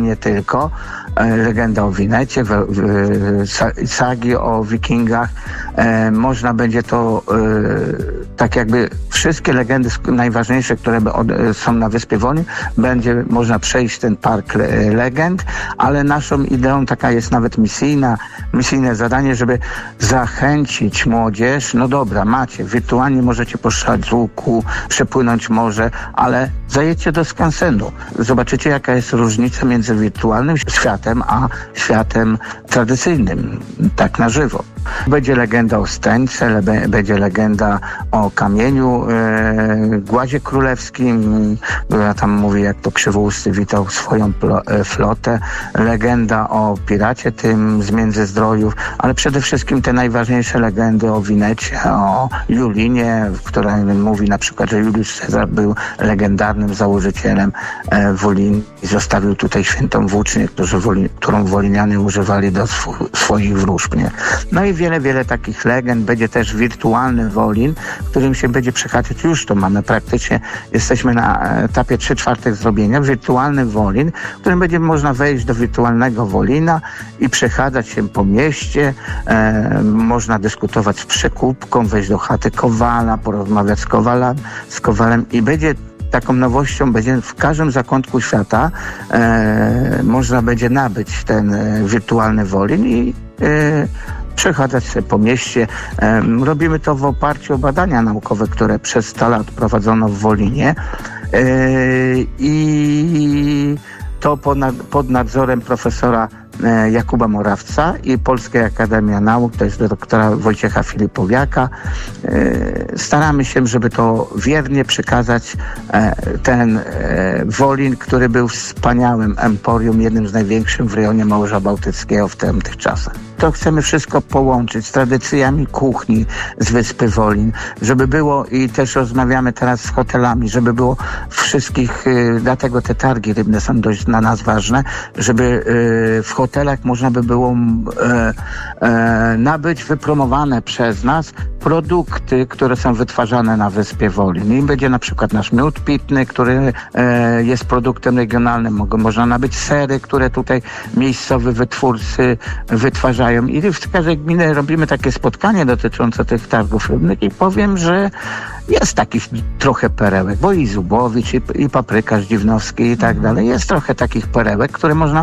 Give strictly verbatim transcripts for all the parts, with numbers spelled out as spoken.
nie tylko. Legenda o Winecie, w, w, sagi o wikingach. E, można będzie to e, tak jakby wszystkie legendy najważniejsze, które od, są na Wyspie Wolin, będzie można przejść ten park le, legend, ale naszą ideą taka jest nawet misyjna, misyjne zadanie, żeby zachęcić młodzież. No dobra, macie, wirtualnie możecie postrzelać z łuku, przepłynąć morze, ale zajedźcie do skansenu. Zobaczycie, jaka jest różnica między wirtualnym światem, a światem tradycyjnym, tak na żywo. Będzie legenda o Stęce, będzie legenda o kamieniu, e, głazie królewskim, która tam mówi, jak to Krzywousty witał swoją plo, e, flotę, legenda o piracie tym z Międzyzdrojów, ale przede wszystkim te najważniejsze legendy o Winecie, o Julinie, która mówi na przykład, że Juliusz Cezar był legendarnym założycielem e, Wolin i zostawił tutaj świętą włócznię, którzy Woli, którą Wolinianie używali do sw- swoich wróżb. Nie? No i wiele, wiele takich legend. Będzie też wirtualny Wolin, którym się będzie przechadzać. Już to mamy praktycznie. Jesteśmy na etapie trzy czwarte zrobienia. Wirtualny Wolin, w którym będzie można wejść do wirtualnego Wolina i przechadzać się po mieście. E, można dyskutować z przekupką, wejść do chaty Kowala, porozmawiać z Kowalem, z Kowalem i będzie taką nowością, będzie w każdym zakątku świata e, można będzie nabyć ten e, wirtualny Wolin i e, przechadzać się po mieście. E, robimy to w oparciu o badania naukowe, które przez sto lat prowadzono w Wolinie e, i to pod, pod nadzorem profesora e, Jakuba Morawca i Polskiej Akademii Nauk, to jest do doktora Wojciecha Filipowiaka. E, staramy się, żeby to wiernie przekazać e, ten e, Wolin, który był wspaniałym emporium, jednym z największych w rejonie Morza Bałtyckiego w tamtych czasach. To chcemy wszystko połączyć z tradycjami kuchni z Wyspy Wolin, żeby było, i też rozmawiamy teraz z hotelami, żeby było wszystkich, y, dlatego te targi rybne są dość dla nas ważne, żeby y, w hotelach można by było y, y, nabyć wypromowane przez nas produkty, które są wytwarzane na Wyspie Wolin. I będzie na przykład nasz miód pitny, który e, jest produktem regionalnym. Mogą, można nabyć sery, które tutaj miejscowi wytwórcy wytwarzają. I w każdej gminie robimy takie spotkanie dotyczące tych targów rybnych i powiem, że jest takich trochę perełek, bo i Zubowicz, i, i Paprykarz Dziwnowski i tak dalej. Jest trochę takich perełek, które można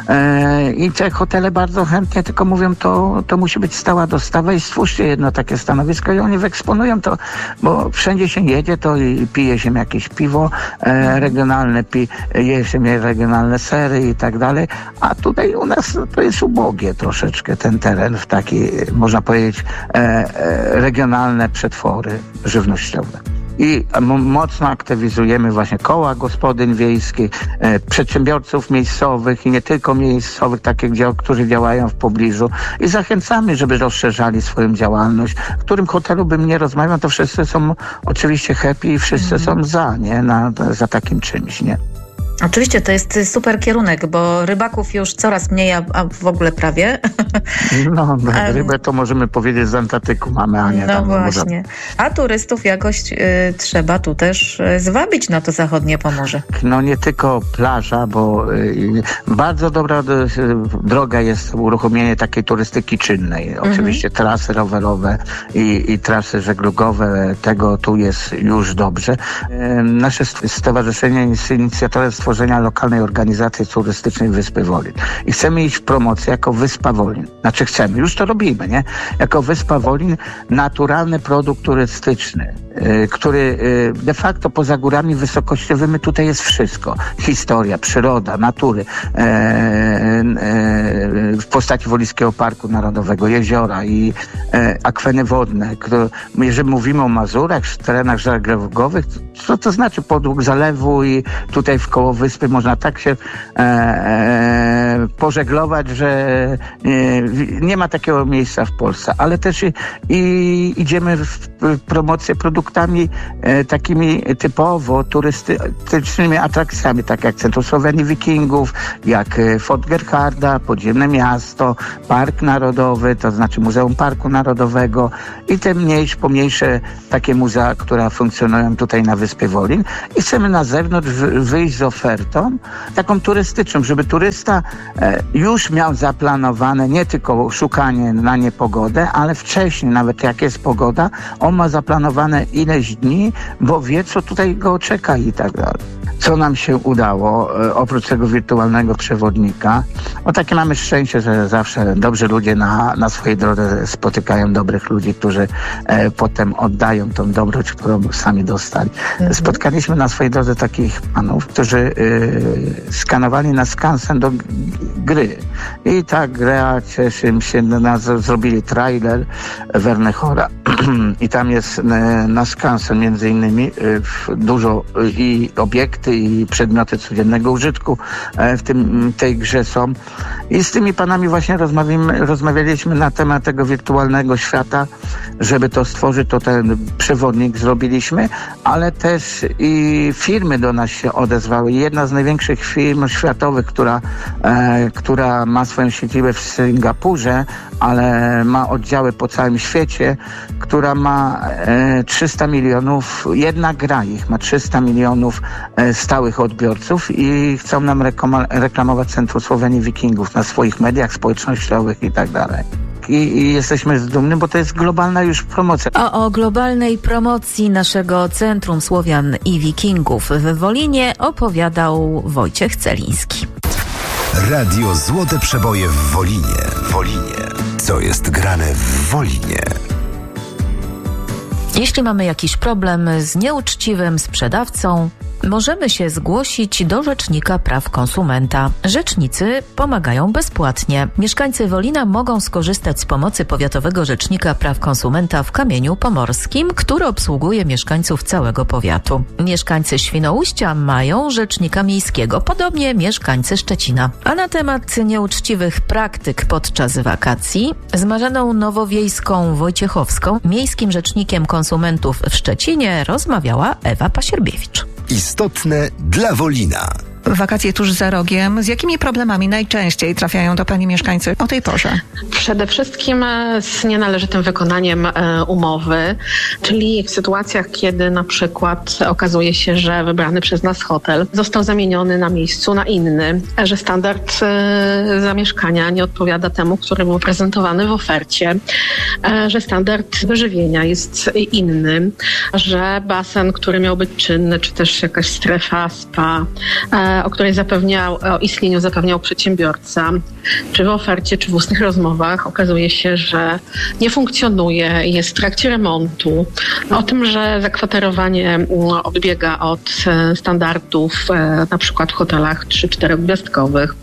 e, i te hotele bardzo chętnie tylko mówią, to, to musi być stała dostawa i stwórzcie jedno takie stanowisko i oni wyeksponują to, bo wszędzie się jedzie, to i pije się jakieś piwo e, regionalne, pi, je się regionalne sery i tak dalej, a tutaj u nas to jest ubogie troszeczkę ten teren w taki, można powiedzieć, e, e, regionalne przetwory żywnościowe. I mocno aktywizujemy właśnie koła gospodyń wiejskich, e, przedsiębiorców miejscowych i nie tylko miejscowych, takich, którzy działają w pobliżu i zachęcamy, żeby rozszerzali swoją działalność. W którym hotelu bym nie rozmawiał, to wszyscy są oczywiście happy i wszyscy mm. są za, nie? Na, za takim czymś, nie? Oczywiście to jest super kierunek, bo rybaków już coraz mniej, a w ogóle prawie. No, rybę to możemy powiedzieć z Antarktyku mamy, a nie no tam. właśnie. A turystów jakoś y, trzeba tu też y, zwabić na to zachodnie Pomorze. No nie tylko plaża, bo y, bardzo dobra y, droga jest uruchomienie takiej turystyki czynnej. Mhm. Oczywiście trasy rowerowe i, i trasy żeglugowe, tego tu jest już dobrze. Y, nasze stowarzyszenie jest inicjatorem stworzenia lokalnej organizacji turystycznej Wyspy Wolin. I chcemy iść w promocję jako Wyspa Wolin. Znaczy chcemy, już to robimy, nie? Jako Wyspa Wolin naturalny produkt turystyczny, yy, który yy, de facto poza górami wysokościowymi tutaj jest wszystko. Historia, przyroda, natury, yy, yy, w postaci Wolickiego Parku Narodowego, jeziora i yy, akweny wodne. Które, jeżeli mówimy o Mazurach, terenach żeglugowych, co to znaczy podług zalewu i tutaj w koło wyspy można tak się e, e, pożeglować, że e, nie ma takiego miejsca w Polsce, ale też i, i idziemy w, w promocję produktami e, takimi typowo turystycznymi atrakcjami, tak jak Centrum Słowenii Wikingów, jak Fort Gerharda, Podziemne Miasto, Park Narodowy, to znaczy Muzeum Parku Narodowego i te mniejsze, pomniejsze takie muzea, które funkcjonują tutaj na Wyspie Wolin i chcemy na zewnątrz wyjść z ofertą ofertą, taką turystyczną, żeby turysta już miał zaplanowane nie tylko szukanie na niepogodę, ale wcześniej, nawet jak jest pogoda, on ma zaplanowane ileś dni, bo wie, co tutaj go czeka i tak dalej. Co nam się udało, oprócz tego wirtualnego przewodnika? O takie mamy szczęście, że zawsze dobrzy ludzie na, na swojej drodze spotykają dobrych ludzi, którzy e, potem oddają tą dobroć, którą sami dostali. Mhm. Spotkaliśmy na swojej drodze takich panów, którzy e, skanowali na skansen do g- gry. I ta gra, cieszę się, na, zrobili trailer Wernechora. I tam jest e, na skansen między innymi e, dużo e, i obiekty, i przedmioty codziennego użytku w tym, tej grze są. I z tymi panami właśnie rozmawialiśmy na temat tego wirtualnego świata, żeby to stworzyć, to ten przewodnik zrobiliśmy, ale też i firmy do nas się odezwały. Jedna z największych firm światowych, która, e, która ma swoją siedzibę w Singapurze, ale ma oddziały po całym świecie, która ma e, trzysta milionów, jedna gra ich ma trzysta milionów e, stałych odbiorców i chcą nam rekoma- reklamować Centrum Słowenii Wikingów na swoich mediach społecznościowych i tak dalej. I, I jesteśmy dumni, bo to jest globalna już promocja. A o globalnej promocji naszego Centrum Słowian i Wikingów w Wolinie opowiadał Wojciech Celiński. Radio Złote Przeboje w Wolinie. Wolinie. Co jest grane w Wolinie? Jeśli mamy jakiś problem z nieuczciwym sprzedawcą, możemy się zgłosić do Rzecznika Praw Konsumenta. Rzecznicy pomagają bezpłatnie. Mieszkańcy Wolina mogą skorzystać z pomocy Powiatowego Rzecznika Praw Konsumenta w Kamieniu Pomorskim, który obsługuje mieszkańców całego powiatu. Mieszkańcy Świnoujścia mają Rzecznika Miejskiego, podobnie mieszkańcy Szczecina. A na temat nieuczciwych praktyk podczas wakacji z Marzeną Nowowiejską Wojciechowską, Miejskim Rzecznikiem Konsumentów w Szczecinie, rozmawiała Ewa Pasierbiewicz. Istotne dla Wolina. Wakacje tuż za rogiem. Z jakimi problemami najczęściej trafiają do Pani mieszkańcy o tej porze? Przede wszystkim z nienależytym wykonaniem umowy, czyli w sytuacjach, kiedy na przykład okazuje się, że wybrany przez nas hotel został zamieniony na miejscu na inny, że standard zamieszkania nie odpowiada temu, który był prezentowany w ofercie, że standard wyżywienia jest inny, że basen, który miał być czynny, czy też jakaś strefa spa, o której zapewniał, o istnieniu zapewniał przedsiębiorca, czy w ofercie, czy w ustnych rozmowach okazuje się, że nie funkcjonuje, jest w trakcie remontu. O tym, że zakwaterowanie odbiega od standardów na przykład w hotelach trzy czterogwiazdkowych.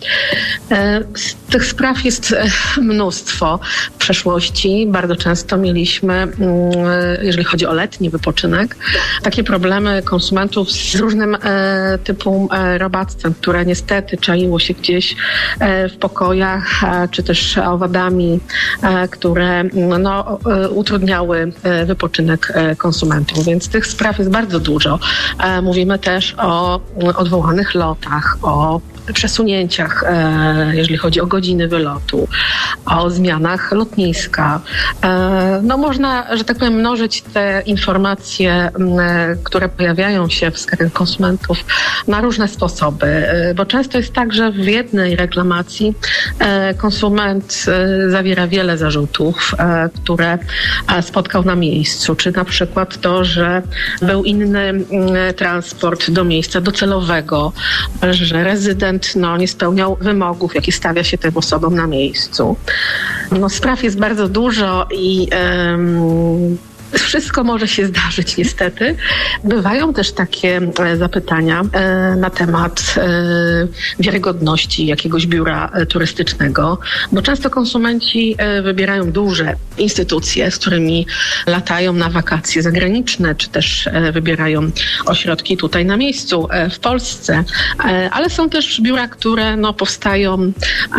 Tych spraw jest mnóstwo. W przeszłości bardzo często mieliśmy, jeżeli chodzi o letni wypoczynek, takie problemy konsumentów z różnym typu robactwem, które niestety czaiło się gdzieś w pokojach, czy też owadami, które no, utrudniały wypoczynek konsumentów. Więc tych spraw jest bardzo dużo. Mówimy też o odwołanych lotach, o przesunięciach, jeżeli chodzi o godziny wylotu, o zmianach lotniska. No można, że tak powiem, mnożyć te informacje, które pojawiają się w skarbie konsumentów na różne sposoby, bo często jest tak, że w jednej reklamacji konsument zawiera wiele zarzutów, które spotkał na miejscu, czy na przykład to, że był inny transport do miejsca docelowego, że rezydent no, nie spełniał wymogów, jakie stawia się tym osobom na miejscu. No, spraw jest bardzo dużo i um, wszystko może się zdarzyć niestety. Bywają też takie zapytania na temat wiarygodności jakiegoś biura turystycznego, bo często konsumenci wybierają duże instytucje, z którymi latają na wakacje zagraniczne, czy też wybierają ośrodki tutaj na miejscu w Polsce, ale są też biura, które no, powstają,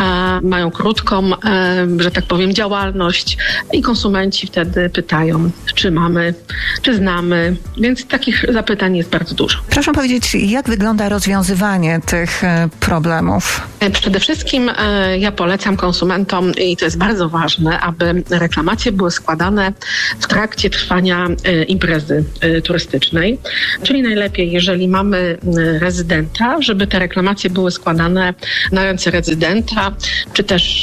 mają krótką, że tak powiem, działalność i konsumenci wtedy pytają, czy mamy, czy znamy, więc takich zapytań jest bardzo dużo. Proszę powiedzieć, jak wygląda rozwiązywanie tych problemów? Przede wszystkim ja polecam konsumentom, i to jest bardzo ważne, aby reklamacje były składane w trakcie trwania imprezy turystycznej, czyli najlepiej, jeżeli mamy rezydenta, żeby te reklamacje były składane na ręce rezydenta, czy też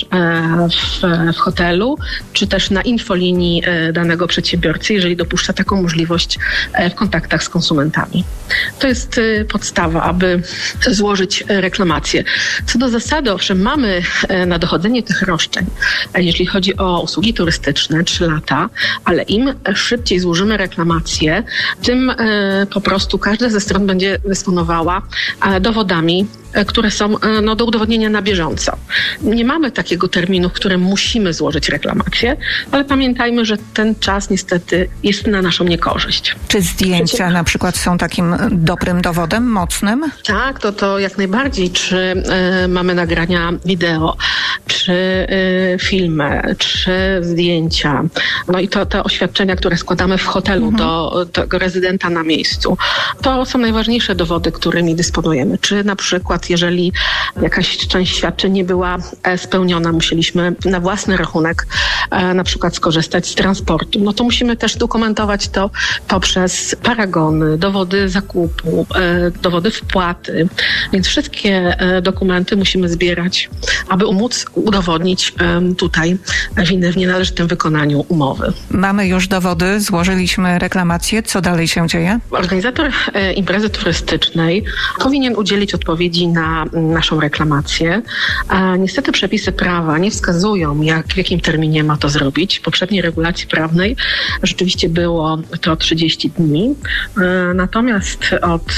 w, w hotelu, czy też na infolinii danego przedsiębiorcy, jeżeli dopuszcza taką możliwość w kontaktach z konsumentami. To jest podstawa, aby złożyć reklamację. Co do zasady, owszem, mamy na dochodzenie tych roszczeń, jeśli chodzi o usługi turystyczne, trzy lata, ale im szybciej złożymy reklamację, tym po prostu każda ze stron będzie dysponowała dowodami, które są no, do udowodnienia na bieżąco. Nie mamy takiego terminu, w którym musimy złożyć reklamację, ale pamiętajmy, że ten czas niestety jest na naszą niekorzyść. Czy zdjęcia Przecież... na przykład są takim dobrym dowodem, mocnym? Tak, to, to jak najbardziej. Czy y, mamy nagrania wideo, czy y, filmy, czy zdjęcia. No i to te oświadczenia, które składamy w hotelu mhm. do tego rezydenta na miejscu. To są najważniejsze dowody, którymi dysponujemy. Czy na przykład jeżeli jakaś część świadczeń nie była spełniona, musieliśmy na własny rachunek na przykład skorzystać z transportu, no to musimy też dokumentować to poprzez paragony, dowody zakupu, dowody wpłaty. Więc wszystkie dokumenty musimy zbierać, aby móc udowodnić tutaj winę w nienależytym wykonaniu umowy. Mamy już dowody, złożyliśmy reklamację. Co dalej się dzieje? Organizator imprezy turystycznej powinien udzielić odpowiedzi na naszą reklamację. A niestety przepisy prawa nie wskazują, jak, w jakim terminie ma to zrobić. W poprzedniej regulacji prawnej rzeczywiście było to trzydzieści dni. Natomiast od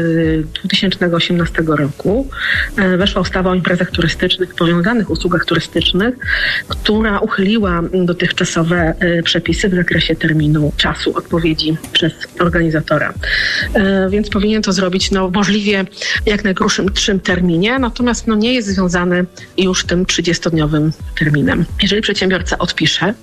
dwa tysiące osiemnastego roku weszła ustawa o imprezach turystycznych, powiązanych usługach turystycznych, która uchyliła dotychczasowe przepisy w zakresie terminu czasu odpowiedzi przez organizatora. Więc powinien to zrobić no, możliwie jak najkrótszym terminie, natomiast no, nie jest związany już tym trzydziestodniowym terminem. Jeżeli przedsiębiorca odpisze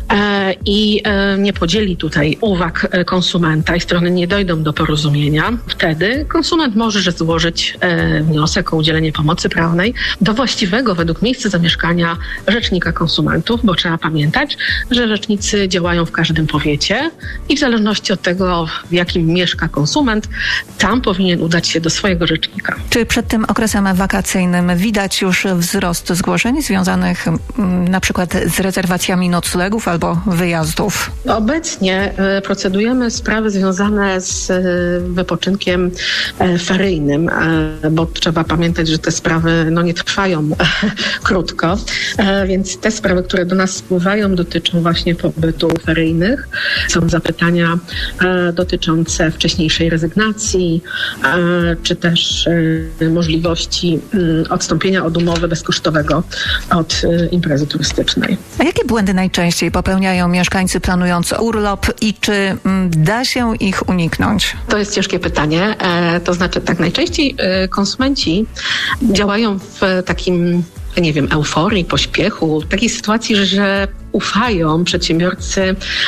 e, i e, nie podzieli tutaj uwag konsumenta i strony nie dojdą do porozumienia, wtedy konsument może złożyć e, wniosek o udzielenie pomocy prawnej do właściwego według miejsca zamieszkania rzecznika konsumentów, bo trzeba pamiętać, że rzecznicy działają w każdym powiecie i w zależności od tego, w jakim mieszka konsument, tam powinien udać się do swojego rzecznika. Czy przed tym okresem wakacyjnym widać już wzrost zgłoszeń związanych m, na przykład z rezerwacjami noclegów albo wyjazdów? Obecnie y, procedujemy sprawy związane z y, wypoczynkiem y, feryjnym, y, bo trzeba pamiętać, że te sprawy no, nie trwają y, krótko, y, więc te sprawy, które do nas spływają, dotyczą właśnie pobytu feryjnych. Są zapytania y, dotyczące wcześniejszej rezygnacji, y, czy też y, możliwości y, odstąpienia od umowy bezkosztowego od y, imprezy turystycznej. A jakie błędy najczęściej popełniają mieszkańcy planując urlop i czy m, da się ich uniknąć? To jest ciężkie pytanie. E, to znaczy tak, najczęściej e, konsumenci działają w takim, nie wiem, euforii, pośpiechu, takiej sytuacji, że, że ufają przedsiębiorcy,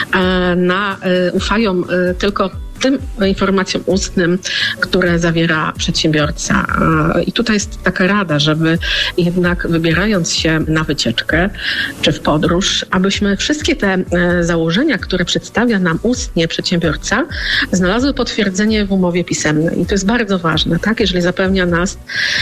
e, na, e, ufają e, tylko tym informacjom ustnym, które zawiera przedsiębiorca. I tutaj jest taka rada, żeby jednak wybierając się na wycieczkę czy w podróż, abyśmy wszystkie te założenia, które przedstawia nam ustnie przedsiębiorca, znalazły potwierdzenie w umowie pisemnej. I to jest bardzo ważne, tak? Jeżeli zapewnia nas,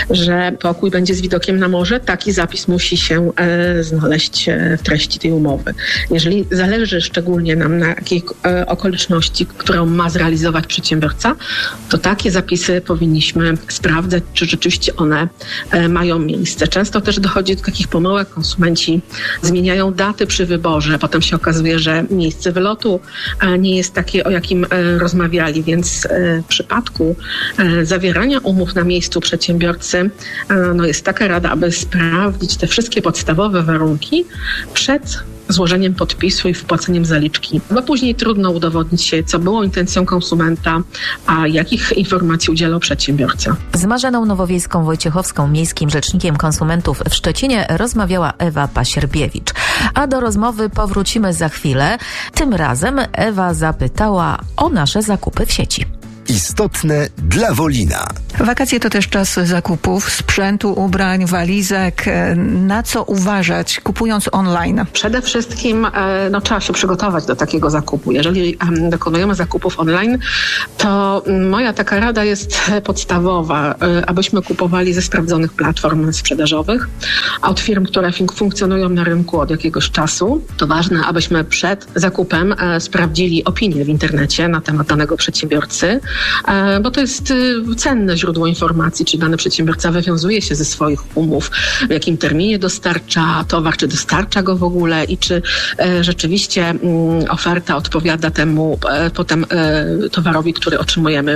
że pokój będzie z widokiem na morze, taki zapis musi się znaleźć w treści tej umowy. Jeżeli zależy szczególnie nam na jakiej okoliczności, którą ma zrealizować przedsiębiorca, to takie zapisy powinniśmy sprawdzać, czy rzeczywiście one mają miejsce. Często też dochodzi do takich pomyłek. Konsumenci zmieniają daty przy wyborze. Potem się okazuje, że miejsce wylotu nie jest takie, o jakim rozmawiali, więc w przypadku zawierania umów na miejscu przedsiębiorcy no jest taka rada, aby sprawdzić te wszystkie podstawowe warunki przed złożeniem podpisu i wpłaceniem zaliczki, bo później trudno udowodnić się, co było intencją konsumenta, a jakich informacji udzielał przedsiębiorca. Z Marzeną Nowowiejską-Wojciechowską, miejskim rzecznikiem konsumentów w Szczecinie, rozmawiała Ewa Pasierbiewicz. A do rozmowy powrócimy za chwilę. Tym razem Ewa zapytała o nasze zakupy w sieci. Istotne dla Wolina. Wakacje to też czas zakupów, sprzętu, ubrań, walizek. Na co uważać, kupując online? Przede wszystkim no, trzeba się przygotować do takiego zakupu. Jeżeli um, dokonujemy zakupów online, to moja taka rada jest podstawowa, abyśmy kupowali ze sprawdzonych platform sprzedażowych, a od firm, które fun- funkcjonują na rynku od jakiegoś czasu. To ważne, abyśmy przed zakupem e, sprawdzili opinię w internecie na temat danego przedsiębiorcy, e, bo to jest e, cenne źródło informacji, czy dany przedsiębiorca wywiązuje się ze swoich umów, w jakim terminie dostarcza towar, czy dostarcza go w ogóle i czy e, rzeczywiście m, oferta odpowiada temu e, potem e, towarowi, który otrzymujemy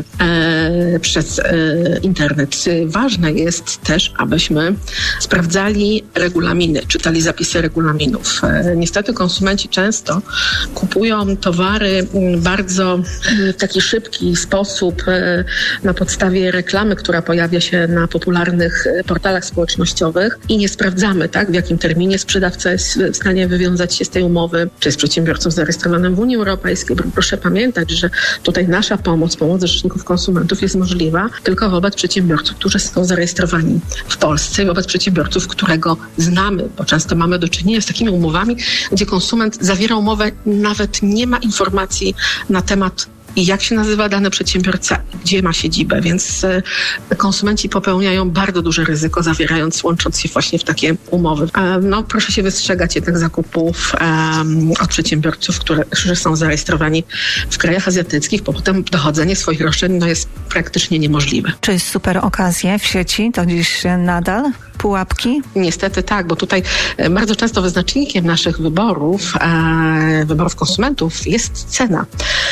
e, przez e, internet. Ważne jest też, abyśmy sprawdzali regulaminy, czytali zapisy regulaminów. E, niestety konsumenci często kupują towary bardzo w taki szybki sposób e, na podstawie reklamy, która pojawia się na popularnych portalach społecznościowych i nie sprawdzamy, tak, w jakim terminie sprzedawca jest w stanie wywiązać się z tej umowy, czy jest przedsiębiorcą zarejestrowanym w Unii Europejskiej. Proszę pamiętać, że tutaj nasza pomoc, pomoc rzeczników konsumentów jest możliwa tylko wobec przedsiębiorców, którzy są zarejestrowani w Polsce i wobec przedsiębiorców, którego znamy, bo często mamy do czynienia z takimi umowami, gdzie konsument zawiera umowę, nawet nie ma informacji na temat i jak się nazywa dany przedsiębiorca, gdzie ma siedzibę, więc konsumenci popełniają bardzo duże ryzyko, zawierając, łącząc się właśnie w takie umowy. No, proszę się wystrzegać jednak zakupów um, od przedsiębiorców, które, którzy są zarejestrowani w krajach azjatyckich, bo potem dochodzenie swoich roszczeń no, jest praktycznie niemożliwe. Czy super okazje w sieci to dziś nadal pułapki? Niestety tak, bo tutaj bardzo często wyznacznikiem naszych wyborów, e, wyborów konsumentów jest cena.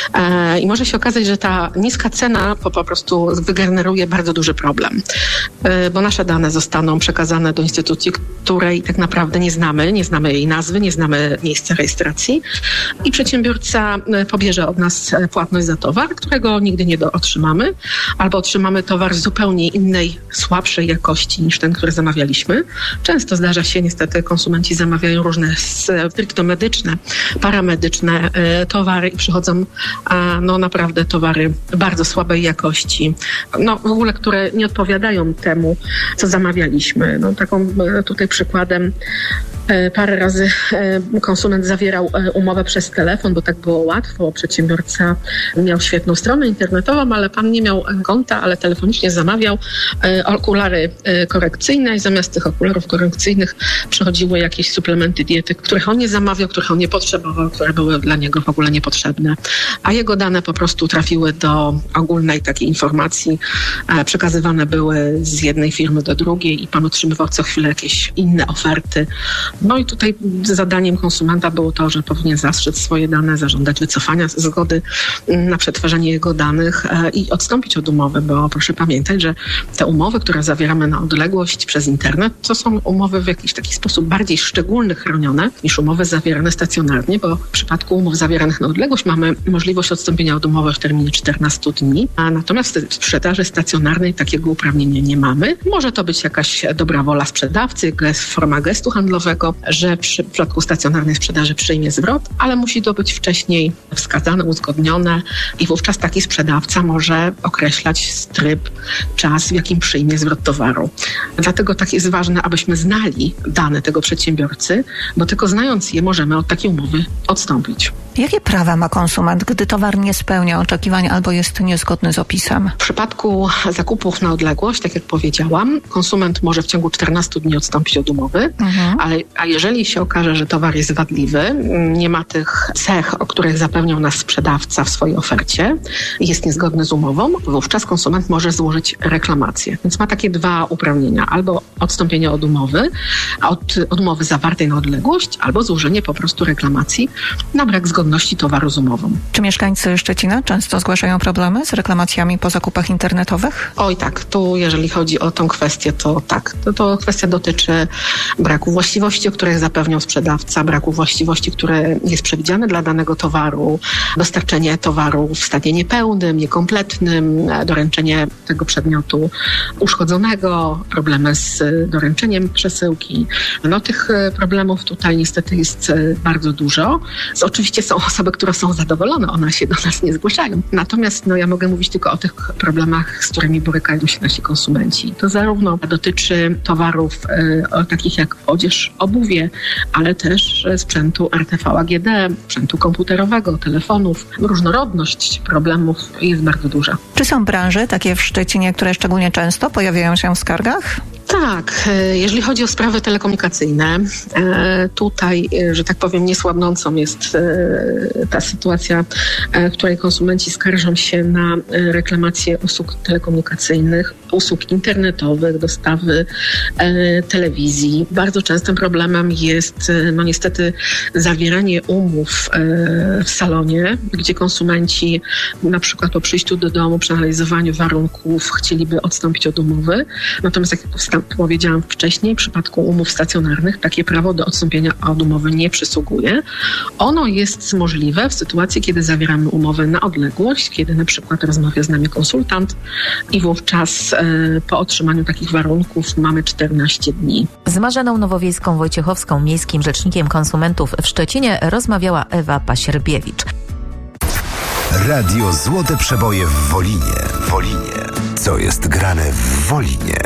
E, I może się okazać, że ta niska cena po, po prostu wygeneruje bardzo duży problem, e, bo nasze dane zostaną przekazane do instytucji, której tak naprawdę nie znamy, nie znamy jej nazwy, nie znamy miejsca rejestracji i przedsiębiorca pobierze od nas płatność za towar, którego nigdy nie do, otrzymamy, albo otrzymamy towar zupełnie innej, słabszej jakości niż ten, który zamawialiśmy. Często zdarza się, niestety konsumenci zamawiają różne stricte medyczne, paramedyczne e, towary i przychodzą a, no naprawdę towary bardzo słabej jakości, no w ogóle, które nie odpowiadają temu, co zamawialiśmy. No taką e, tutaj przykładem e, parę razy e, konsument zawierał e, umowę przez telefon, bo tak było łatwo. Przedsiębiorca miał świetną stronę internetową, ale pan nie miał konta, ale telefonicznie zamawiał e, okulary e, korekcyjne i zamiast tych okularów korekcyjnych przychodziły jakieś suplementy diety, których on nie zamawiał, których on nie potrzebował, które były dla niego w ogóle niepotrzebne. A jego dane po prostu trafiły do ogólnej takiej informacji, e, przekazywane były z jednej firmy do drugiej i pan otrzymywał co chwilę jakieś inne oferty. No i tutaj zadaniem konsumenta było to, że powinien zastrzec swoje dane, zażądać wycofania zgody na przetwarzanie jego danych e, i odstąpić od umowy, bo proszę pamiętać, że te umowy, które zawieramy na odległość przez internet, to są umowy w jakiś taki sposób bardziej szczególny, chronione niż umowy zawierane stacjonarnie, bo w przypadku umów zawieranych na odległość mamy możliwość odstąpienia od umowy w terminie czternastu dni, a natomiast w sprzedaży stacjonarnej takiego uprawnienia nie mamy. Może to być jakaś dobra wola sprzedawcy, gest, forma gestu handlowego, że przy przypadku stacjonarnej sprzedaży przyjmie zwrot, ale musi to być wcześniej wskazane, uzgodnione i wówczas taki sprzedawca może określać tryb, czas, w jakim przyjmie zwrot towaru. Dlatego tak jest ważne, abyśmy znali dane tego przedsiębiorcy, bo tylko znając je możemy od takiej umowy odstąpić. Jakie prawa ma konsument, gdy towar nie spełnia oczekiwań albo jest niezgodny z opisem? W przypadku zakupów na odległość, tak jak powiedziałam, konsument może w ciągu czternastu dni odstąpić od umowy, mhm. ale, a jeżeli się okaże, że towar jest wadliwy, nie ma tych cech, o których zapewniał nas sprzedawca w swojej ofercie, jest niezgodny z umową, wówczas konsument może złożyć reklamację. Więc ma takie dwa uprawnienia. Albo odstąpienie od umowy, od, od umowy zawartej na odległość, albo złożenie po prostu reklamacji na brak zgodności towaru z umową. Czy mieszkańcy Szczecina często zgłaszają problemy z reklamacjami po zakupach internetowych? Oj tak, tu jeżeli chodzi o tą kwestię, to tak. To, to kwestia dotyczy braku właściwości właściwości, o których zapewniał sprzedawca, braku właściwości, które jest przewidziane dla danego towaru, dostarczenie towaru w stanie niepełnym, niekompletnym, doręczenie tego przedmiotu uszkodzonego, problemy z doręczeniem przesyłki. No tych problemów tutaj niestety jest bardzo dużo. Oczywiście są osoby, które są zadowolone, one się do nas nie zgłaszają. Natomiast no, ja mogę mówić tylko o tych problemach, z którymi borykają się nasi konsumenci. To zarówno dotyczy towarów e, takich jak odzież, obuwie, ale też sprzętu R T V A G D, sprzętu komputerowego, telefonów. Różnorodność problemów jest bardzo duża. Czy są branże takie w Szczecinie, które szczególnie często pojawiają się w skargach? Tak, jeżeli chodzi o sprawy telekomunikacyjne, tutaj, że tak powiem, niesłabnącą jest ta sytuacja, w której konsumenci skarżą się na reklamację usług telekomunikacyjnych, usług internetowych, dostawy telewizji. Bardzo częstym problemem jest no niestety zawieranie umów w salonie, gdzie konsumenci na przykład po przyjściu do domu, przeanalizowaniu warunków chcieliby odstąpić od umowy, natomiast jak powiedziałam wcześniej, w przypadku umów stacjonarnych takie prawo do odstąpienia od umowy nie przysługuje. Ono jest możliwe w sytuacji, kiedy zawieramy umowę na odległość, kiedy na przykład rozmawia z nami konsultant i wówczas e, po otrzymaniu takich warunków mamy czternaście dni. Z Marzeną Nowowiejską-Wojciechowską, miejskim rzecznikiem konsumentów w Szczecinie, rozmawiała Ewa Pasierbiewicz. Radio Złote Przeboje w Wolinie. Wolinie. Co jest grane w Wolinie?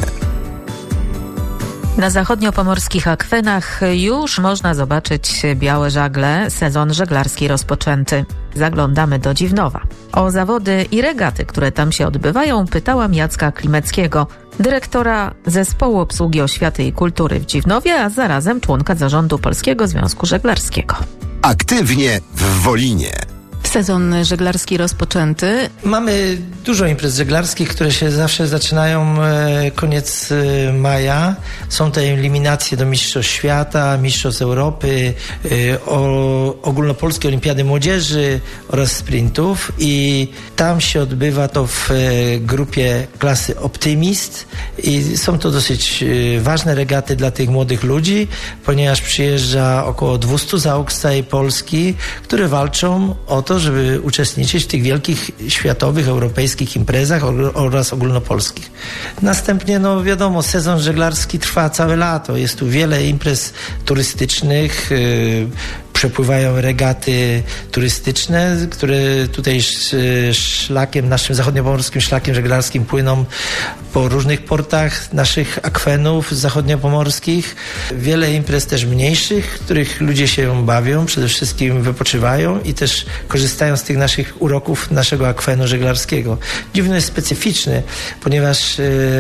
Na zachodniopomorskich akwenach już można zobaczyć białe żagle, sezon żeglarski rozpoczęty. Zaglądamy do Dziwnowa. O zawody i regaty, które tam się odbywają, pytałam Jacka Klimeckiego, dyrektora Zespołu Obsługi Oświaty i Kultury w Dziwnowie, a zarazem członka zarządu Polskiego Związku Żeglarskiego. Aktywnie w Wolinie. Sezon żeglarski rozpoczęty. Mamy dużo imprez żeglarskich, które się zawsze zaczynają e, koniec e, maja. Są te eliminacje do Mistrzostw Świata, Mistrzostw Europy, e, o, ogólnopolskie Olimpiady Młodzieży oraz sprintów i tam się odbywa to w e, grupie klasy Optymist i są to dosyć e, ważne regaty dla tych młodych ludzi, ponieważ przyjeżdża około dwieście załóg z całej Polski, które walczą o to, żeby uczestniczyć w tych wielkich światowych, europejskich imprezach oraz ogólnopolskich. Następnie, no wiadomo, sezon żeglarski trwa całe lato. Jest tu wiele imprez turystycznych, yy, przepływają regaty turystyczne, które tutaj szlakiem, naszym zachodniopomorskim szlakiem żeglarskim płyną po różnych portach naszych akwenów zachodniopomorskich. Wiele imprez też mniejszych, w których ludzie się bawią, przede wszystkim wypoczywają i też korzystają z tych naszych uroków naszego akwenu żeglarskiego. Dziwno jest specyficzny, ponieważ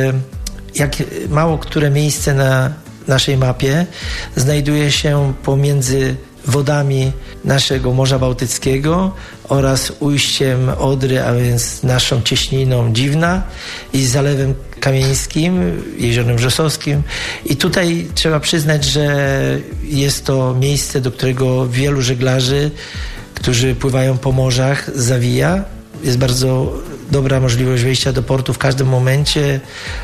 jak mało które miejsce na naszej mapie znajduje się pomiędzy wodami naszego Morza Bałtyckiego oraz ujściem Odry, a więc naszą cieśniną Dziwna i Zalewem Kamieńskim, Jeziorem Wrzosowskim. I tutaj trzeba przyznać, że jest to miejsce, do którego wielu żeglarzy, którzy pływają po morzach, zawija. Jest bardzo dobra możliwość wejścia do portu w każdym momencie.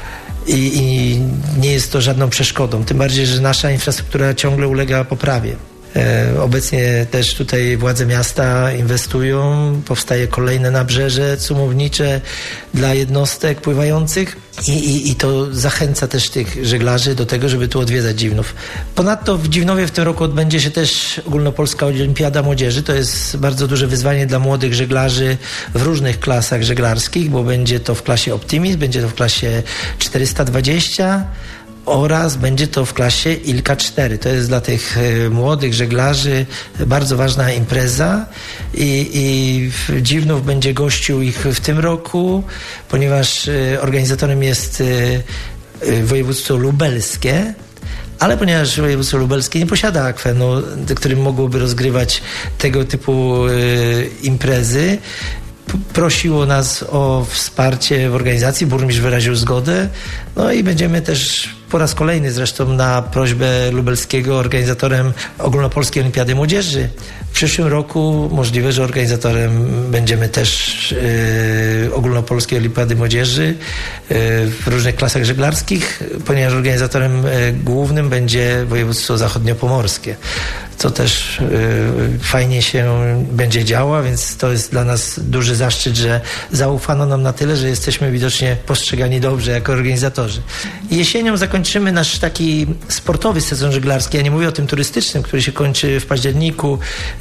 I, i nie jest to żadną przeszkodą. Tym bardziej, że nasza infrastruktura ciągle ulega poprawie. E, obecnie też tutaj władze miasta inwestują, powstaje kolejne nabrzeże cumownicze dla jednostek pływających i, i, i to zachęca też tych żeglarzy do tego, żeby tu odwiedzać Dziwnów. Ponadto w Dziwnowie w tym roku odbędzie się też ogólnopolska Olimpiada Młodzieży. To jest bardzo duże wyzwanie dla młodych żeglarzy w różnych klasach żeglarskich, bo będzie to w klasie Optimist, będzie to w klasie czterysta dwadzieścia oraz będzie to w klasie Ilka cztery. To jest dla tych młodych żeglarzy bardzo ważna impreza i, i Dziwnów będzie gościł ich w tym roku, ponieważ organizatorem jest województwo lubelskie, ale ponieważ województwo lubelskie nie posiada akwenu, którym mogłoby rozgrywać tego typu imprezy, prosiło nas o wsparcie w organizacji, burmistrz wyraził zgodę, no i będziemy też po raz kolejny zresztą na prośbę Lubelskiego organizatorem Ogólnopolskiej Olimpiady Młodzieży. W przyszłym roku możliwe, że organizatorem będziemy też yy, Ogólnopolskiej Olimpiady Młodzieży yy, w różnych klasach żeglarskich, ponieważ organizatorem yy, głównym będzie województwo zachodniopomorskie. Co też y, fajnie się będzie działo, więc to jest dla nas duży zaszczyt, że zaufano nam na tyle, że jesteśmy widocznie postrzegani dobrze jako organizatorzy. Jesienią zakończymy nasz taki sportowy sezon żeglarski. Ja nie mówię o tym turystycznym, który się kończy w październiku.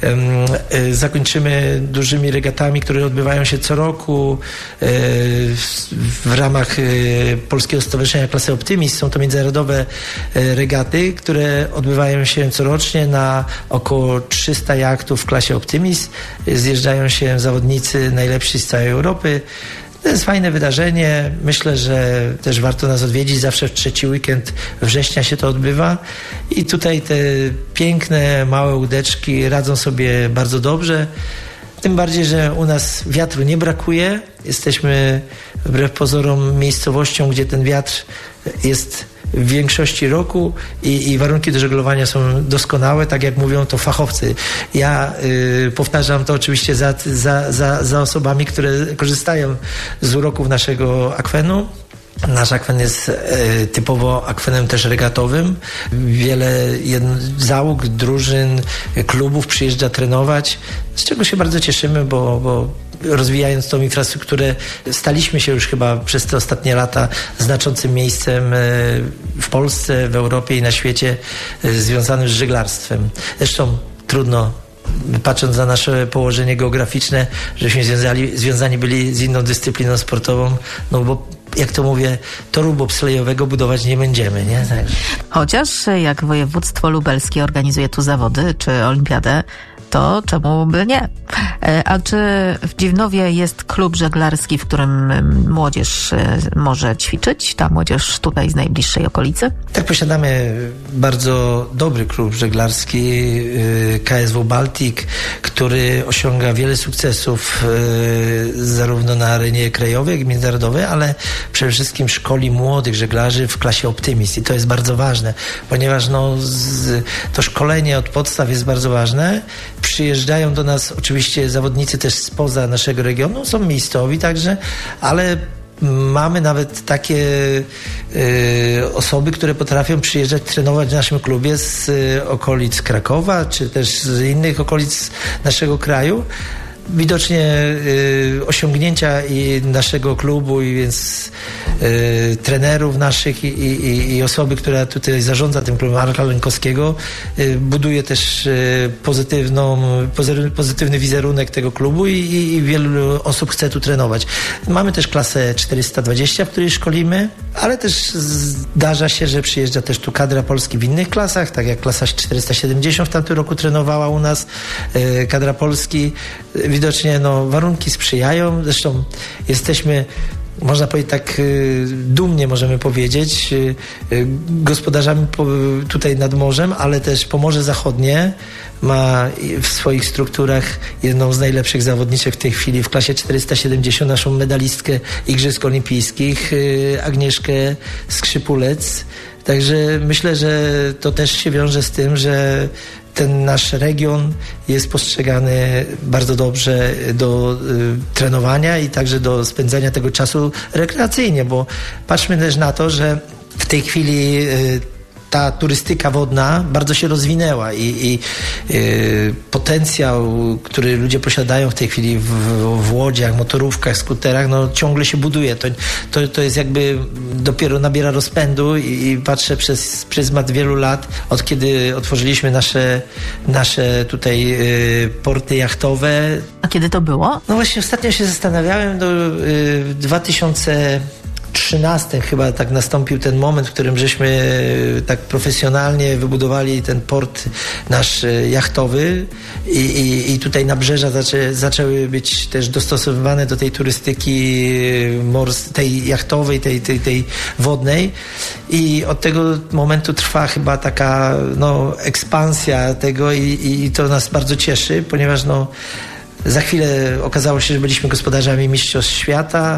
Y, y, zakończymy dużymi regatami, które odbywają się co roku y, w, w ramach y, Polskiego Stowarzyszenia Klasy Optimist. Są to międzynarodowe y, regaty, które odbywają się corocznie na około trzysta jachtów w klasie Optimist. Zjeżdżają się zawodnicy najlepsi z całej Europy. To jest fajne wydarzenie. Myślę, że też warto nas odwiedzić. Zawsze w trzeci weekend września się to odbywa. I tutaj te piękne, małe łódeczki radzą sobie bardzo dobrze. Tym bardziej, że u nas wiatru nie brakuje. Jesteśmy wbrew pozorom miejscowością, gdzie ten wiatr jest w większości roku i, i warunki do żeglowania są doskonałe, tak jak mówią to fachowcy. Ja y, powtarzam to oczywiście za, za, za, za osobami, które korzystają z uroków naszego akwenu. Nasz akwen jest e, typowo akwenem też regatowym. Wiele jedno, załóg, drużyn, klubów przyjeżdża trenować, z czego się bardzo cieszymy, bo, bo rozwijając tą infrastrukturę staliśmy się już chyba przez te ostatnie lata znaczącym miejscem w Polsce, w Europie i na świecie związanym z żeglarstwem. Zresztą trudno, patrząc na nasze położenie geograficzne, żeśmy związali, związani byli z inną dyscypliną sportową, no bo jak to mówię, toru bobslejowego budować nie będziemy, nie? Tak. Chociaż jak województwo lubelskie organizuje tu zawody czy olimpiadę, to czemu by nie? A czy w Dziwnowie jest klub żeglarski, w którym młodzież może ćwiczyć? Ta młodzież tutaj z najbliższej okolicy? Tak, posiadamy bardzo dobry klub żeglarski K S W Baltic, który osiąga wiele sukcesów zarówno na arenie krajowej, jak i międzynarodowej, ale przede wszystkim szkoli młodych żeglarzy w klasie Optimist. I to jest bardzo ważne, ponieważ no, z, to szkolenie od podstaw jest bardzo ważne. Przyjeżdżają do nas oczywiście zawodnicy też spoza naszego regionu, są miejscowi także, ale mamy nawet takie y, osoby, które potrafią przyjeżdżać, trenować w naszym klubie z y, okolic Krakowa, czy też z innych okolic naszego kraju. Widocznie y, osiągnięcia i naszego klubu, i więc y, trenerów naszych i, i, i osoby, która tutaj zarządza tym klubem, Marka Lękowskiego, y, buduje też y, pozytywną, pozytywny wizerunek tego klubu i, i wielu osób chce tu trenować. Mamy też klasę czterysta dwadzieścia, w której szkolimy, ale też zdarza się, że przyjeżdża też tu kadra Polski w innych klasach, tak jak klasa czterysta siedemdziesiąt w tamtym roku trenowała u nas, y, kadra Polski. Widocznie no, warunki sprzyjają, zresztą jesteśmy, można powiedzieć tak y, dumnie możemy powiedzieć, y, y, gospodarzami po, tutaj nad morzem, ale też Pomorze Zachodnie ma w swoich strukturach jedną z najlepszych zawodniczek w tej chwili w klasie czterysta siedemdziesiąt, naszą medalistkę Igrzysk Olimpijskich, y, Agnieszkę Skrzypulec. Także myślę, że to też się wiąże z tym, że ten nasz region jest postrzegany bardzo dobrze do y, trenowania i także do spędzania tego czasu rekreacyjnie, bo patrzmy też na to, że w tej chwili y, ta turystyka wodna bardzo się rozwinęła i, i y, potencjał, który ludzie posiadają w tej chwili w, w łodziach, motorówkach, skuterach, no ciągle się buduje. To, to, to jest jakby dopiero nabiera rozpędu i, i patrzę przez pryzmat wielu lat, od kiedy otworzyliśmy nasze, nasze tutaj y, porty jachtowe. A kiedy to było? No właśnie ostatnio się zastanawiałem, do y, dwa tysiące trzynastym chyba tak nastąpił ten moment, w którym żeśmy tak profesjonalnie wybudowali ten port nasz jachtowy i, i, i tutaj nabrzeża zaczę, zaczęły być też dostosowywane do tej turystyki mors, tej jachtowej, tej, tej, tej wodnej i od tego momentu trwa chyba taka no, ekspansja tego i, i to nas bardzo cieszy, ponieważ no Za chwilę okazało się, że byliśmy gospodarzami Mistrzostw Świata.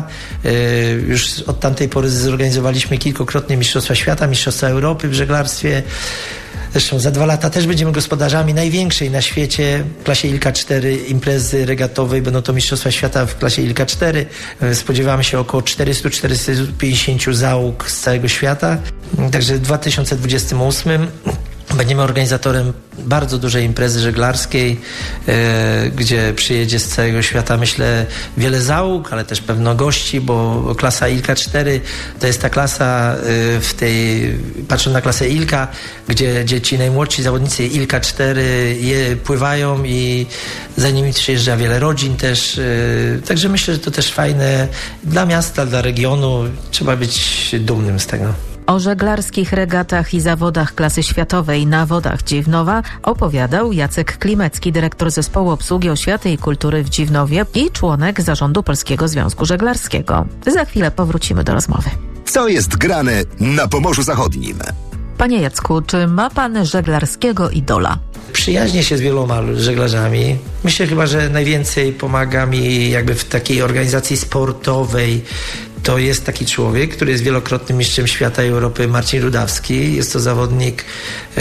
Już od tamtej pory zorganizowaliśmy kilkukrotnie Mistrzostwa Świata, Mistrzostwa Europy w żeglarstwie. Zresztą za dwa lata też będziemy gospodarzami największej na świecie w klasie I L K cztery imprezy regatowej. Będą to Mistrzostwa Świata w klasie I L K cztery. Spodziewamy się około czterysta do czterystu pięćdziesięciu załóg z całego świata. Także w dwa tysiące dwudziestym ósmym będziemy organizatorem bardzo dużej imprezy żeglarskiej, e, gdzie przyjedzie z całego świata, myślę, wiele załóg, ale też pewno gości, bo klasa I L K cztery to jest ta klasa e, w tej, patrząc na klasę I L K, gdzie, gdzie ci najmłodsi zawodnicy I L K cztery je pływają i za nimi przyjeżdża wiele rodzin też. E, także myślę, że to też fajne dla miasta, dla regionu. Trzeba być dumnym z tego. O żeglarskich regatach i zawodach klasy światowej na wodach Dziwnowa opowiadał Jacek Klimecki, dyrektor Zespołu Obsługi Oświaty i Kultury w Dziwnowie i członek zarządu Polskiego Związku Żeglarskiego. Za chwilę powrócimy do rozmowy. Co jest grane na Pomorzu Zachodnim? Panie Jacku, czy ma pan żeglarskiego idola? Przyjaźnię się z wieloma żeglarzami. Myślę chyba, że najwięcej pomaga mi jakby w takiej organizacji sportowej. To jest taki człowiek, który jest wielokrotnym mistrzem świata i Europy, Marcin Rudawski. Jest to zawodnik e,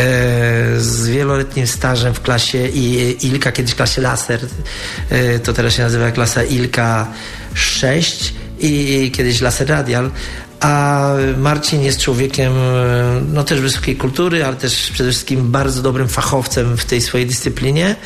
z wieloletnim stażem w klasie I L K, kiedyś klasie laser. E, to teraz się nazywa klasa I L K sześć i, i kiedyś laser radial. A Marcin jest człowiekiem no też wysokiej kultury, ale też przede wszystkim bardzo dobrym fachowcem w tej swojej dyscyplinie.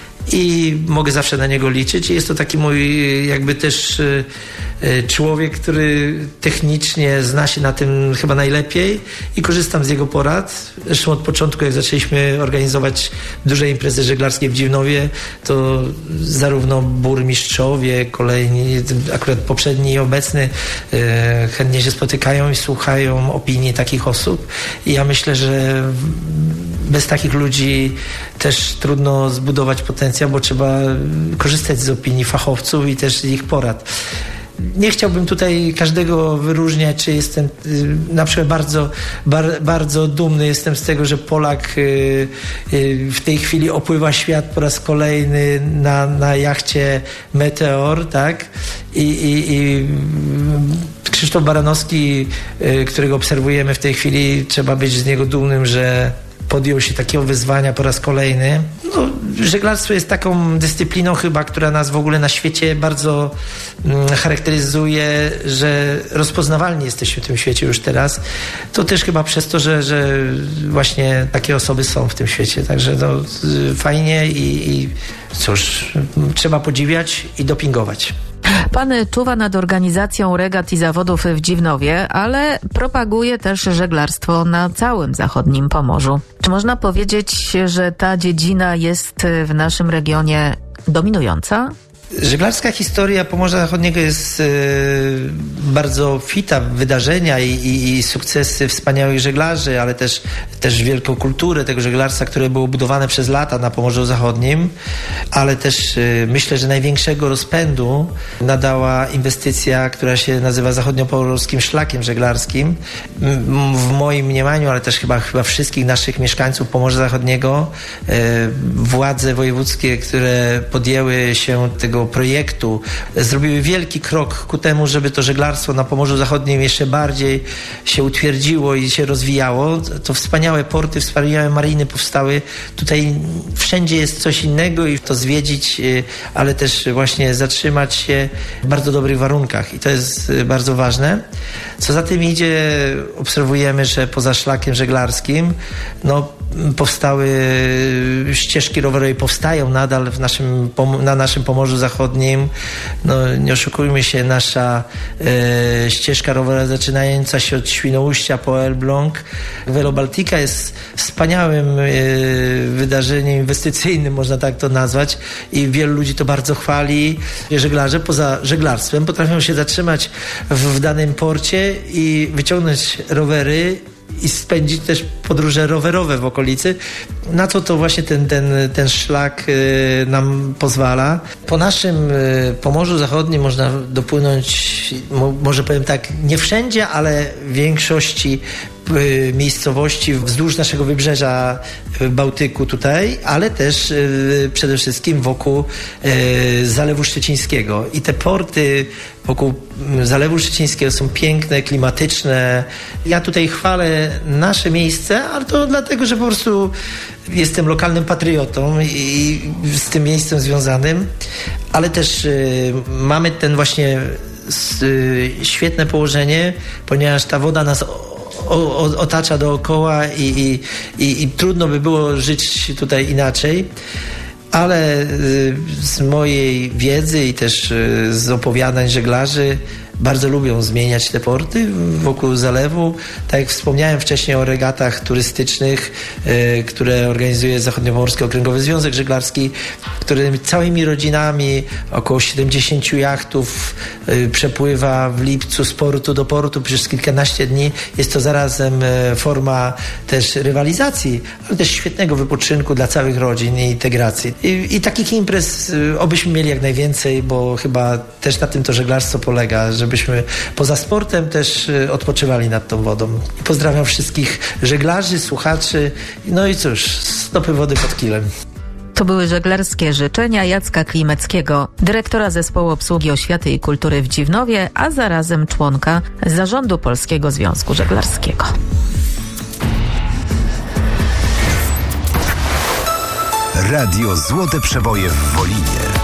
I mogę zawsze na niego liczyć. I jest to taki mój jakby też y, y, człowiek, który technicznie zna się na tym chyba najlepiej i korzystam z jego porad. Zresztą od początku, jak zaczęliśmy organizować duże imprezy żeglarskie w Dziwnowie, to zarówno burmistrzowie, kolejni, akurat poprzedni i obecny, y, chętnie się spotykają i słuchają opinii takich osób. I ja myślę, że bez takich ludzi też trudno zbudować potencjał, bo trzeba korzystać z opinii fachowców i też z ich porad. Nie chciałbym tutaj każdego wyróżniać, czy jestem na przykład bardzo, bar, bardzo dumny jestem z tego, że Polak w tej chwili opływa świat po raz kolejny na, na jachcie Meteor, tak? I, i, i Krzysztof Baranowski, którego obserwujemy w tej chwili, trzeba być z niego dumnym, że podjął się takiego wyzwania po raz kolejny. No, żeglarstwo jest taką dyscypliną chyba, która nas w ogóle na świecie bardzo mm, charakteryzuje, że rozpoznawalni jesteśmy w tym świecie już teraz. To też chyba przez to, że, że właśnie takie osoby są w tym świecie. Także no, fajnie i, i cóż, trzeba podziwiać i dopingować. Pan czuwa nad organizacją regat i zawodów w Dziwnowie, ale propaguje też żeglarstwo na całym zachodnim Pomorzu. Czy można powiedzieć, że ta dziedzina jest w naszym regionie dominująca? Żeglarska historia Pomorza Zachodniego jest e, bardzo fita w wydarzenia i, i, i sukcesy wspaniałych żeglarzy, ale też, też wielką kulturę tego żeglarstwa, które było budowane przez lata na Pomorzu Zachodnim, ale też e, myślę, że największego rozpędu nadała inwestycja, która się nazywa Zachodniopomorskim Szlakiem Żeglarskim. W moim mniemaniu, ale też chyba, chyba wszystkich naszych mieszkańców Pomorza Zachodniego, e, władze wojewódzkie, które podjęły się tego projektu, zrobiły wielki krok ku temu, żeby to żeglarstwo na Pomorzu Zachodnim jeszcze bardziej się utwierdziło i się rozwijało. To wspaniałe porty, wspaniałe mariny powstały. Tutaj wszędzie jest coś innego i to zwiedzić, ale też właśnie zatrzymać się w bardzo dobrych warunkach i to jest bardzo ważne. Co za tym idzie, obserwujemy, że poza szlakiem żeglarskim no, powstały ścieżki rowerowe, powstają nadal w naszym, na naszym Pomorzu Zachodnim. No, nie oszukujmy się, nasza e, ścieżka rowerowa zaczynająca się od Świnoujścia po Elbląg. Velo Baltica jest wspaniałym e, wydarzeniem inwestycyjnym, można tak to nazwać, i wielu ludzi to bardzo chwali. Żeglarze poza żeglarstwem potrafią się zatrzymać w, w danym porcie i wyciągnąć rowery i spędzić też podróże rowerowe w okolicy, na co to właśnie ten, ten, ten szlak y, nam pozwala. Po naszym y, Pomorzu Zachodnim można dopłynąć, mo, może powiem tak, nie wszędzie, ale w większości miejscowości wzdłuż naszego wybrzeża Bałtyku tutaj, ale też przede wszystkim wokół Zalewu Szczecińskiego. I te porty wokół Zalewu Szczecińskiego są piękne, klimatyczne. Ja tutaj chwalę nasze miejsce, ale to dlatego, że po prostu jestem lokalnym patriotą i z tym miejscem związanym, ale też y, mamy ten właśnie y, świetne położenie, ponieważ ta woda nas o, o, otacza dookoła i, i, i, i trudno by było żyć tutaj inaczej. Ale y, z mojej wiedzy i też y, z opowiadań żeglarzy bardzo lubią zmieniać te porty wokół zalewu. Tak jak wspomniałem wcześniej o regatach turystycznych, y, które organizuje Zachodniopomorski Okręgowy Związek Żeglarski, który całymi rodzinami, około siedemdziesiąt jachtów y, przepływa w lipcu z portu do portu przez kilkanaście dni. Jest to zarazem y, forma też rywalizacji, ale też świetnego wypoczynku dla całych rodzin i integracji. I, i takich imprez y, obyśmy mieli jak najwięcej, bo chyba też na tym to żeglarstwo polega, żebyśmy poza sportem też y, odpoczywali nad tą wodą. I pozdrawiam wszystkich żeglarzy, słuchaczy. No i cóż, stopy wody pod kilem. To były żeglarskie życzenia Jacka Klimeckiego, dyrektora Zespołu Obsługi Oświaty i Kultury w Dziwnowie, a zarazem członka Zarządu Polskiego Związku Żeglarskiego. Radio Złote Przeboje w Wolinie.